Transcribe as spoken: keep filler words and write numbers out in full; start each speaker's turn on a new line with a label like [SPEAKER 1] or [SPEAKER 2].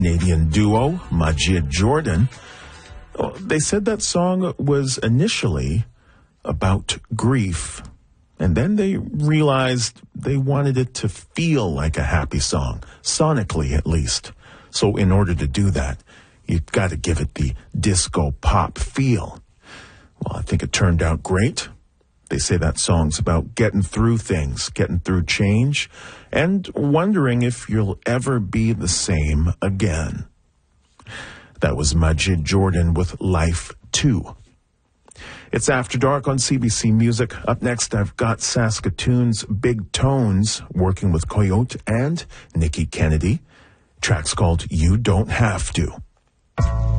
[SPEAKER 1] Canadian duo Majid Jordan. Oh, they said that song was initially about grief, and then they realized they wanted it to feel like a happy song, sonically at least. So in order to do that, you've got to give it the disco pop feel. Well, I think it turned out great. They say that song's about getting through things, getting through change, and wondering if you'll ever be the same again. That was Majid Jordan with Life two. It's After Dark on C B C Music. Up next, I've got Saskatoon's Big Tones working with Coyote and Nikki Kennedy. Track's called You Don't Have To.